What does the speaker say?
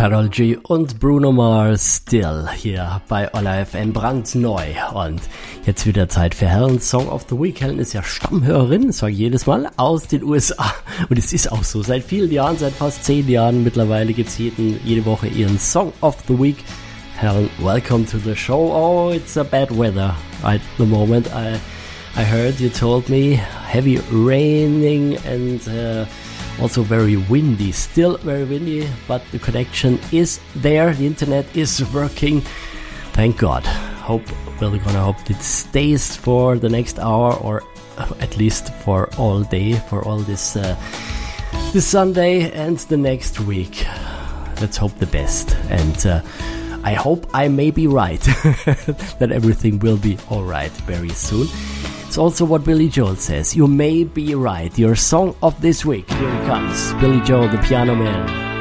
Karol G und Bruno Mars Still hier bei Olla FM brandneu. Und jetzt wieder Zeit für Helen's Song of the Week. Helen ist ja Stammhörerin, das sage ich jedes Mal, aus den USA. Und es ist auch so, seit vielen Jahren, seit fast 10 Jahren mittlerweile gibt es jede Woche ihren Song of the Week. Helen, welcome to the show. Oh, it's a bad weather at the moment. I heard you told me heavy raining and also very windy, still very windy, but the connection is there, the internet is working, thank God. We're gonna hope it stays for the next hour or at least for all day, for all this Sunday and the next week. Let's hope the best, and I hope I may be right, that everything will be alright very soon. It's also what Billy Joel says. You may be right. Your song of this week. Here it comes. Billy Joel, the Piano Man.